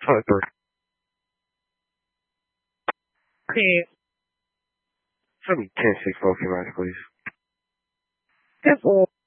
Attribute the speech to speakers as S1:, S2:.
S1: Hunter.
S2: Okay.
S1: Show me 10-6 Pokemon, please.
S2: Simple.